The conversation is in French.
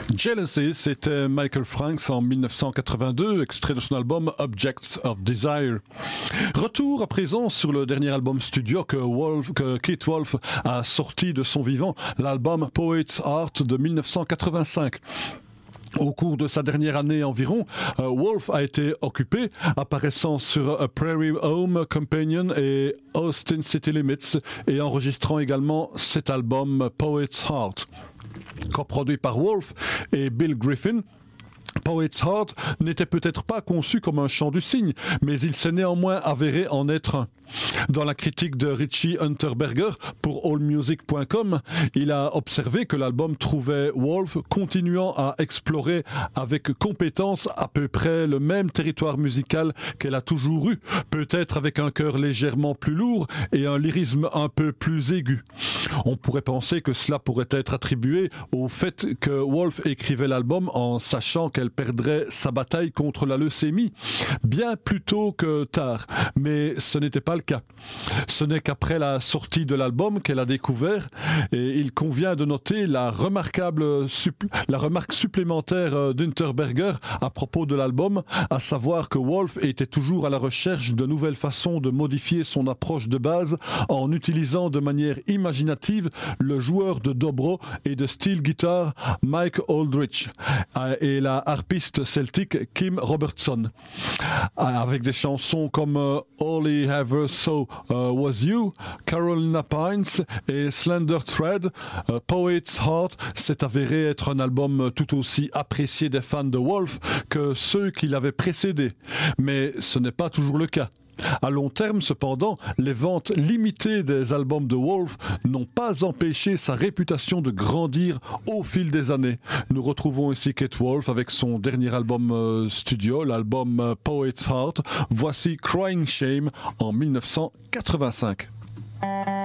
Jealousy, c'était Michael Franks en 1982, extrait de son album Objects of Desire. Retour à présent sur le dernier album studio que Keith Wolf a sorti de son vivant, l'album Poet's Heart de 1985. Au cours de sa dernière année environ, Wolf a été occupé, apparaissant sur A Prairie Home Companion et Austin City Limits, et enregistrant également cet album Poet's Heart. Coproduit par Wolf et Bill Griffin, Poet's Heart n'était peut-être pas conçu comme un chant du cygne, mais il s'est néanmoins avéré en être un. Dans la critique de Richie Unterberger pour AllMusic.com, il a observé que l'album trouvait Wolf continuant à explorer avec compétence à peu près le même territoire musical qu'elle a toujours eu, peut-être avec un cœur légèrement plus lourd et un lyrisme un peu plus aigu. On pourrait penser que cela pourrait être attribué au fait que Wolf écrivait l'album en sachant qu'elle perdrait sa bataille contre la leucémie, bien plus tôt que tard, mais ce n'était pas le cas. Ce n'est qu'après la sortie de l'album qu'elle a découvert, et il convient de noter la remarque supplémentaire d'Unterberger à propos de l'album, à savoir que Wolf était toujours à la recherche de nouvelles façons de modifier son approche de base en utilisant de manière imaginative le joueur de dobro et de steel guitar Mike Aldrich et la harpiste celtique Kim Robertson, avec des chansons comme All He Ever Saw Was You, Carolina Pines et Slender Thread. Poet's Heart s'est avéré être un album tout aussi apprécié des fans de Wolf que ceux qui l'avaient précédé, mais ce n'est pas toujours le cas. À long terme, cependant, les ventes limitées des albums de Wolf n'ont pas empêché sa réputation de grandir au fil des années. Nous retrouvons ici Keith Wolf avec son dernier album studio, l'album Poet's Heart. Voici Crying Shame en 1985.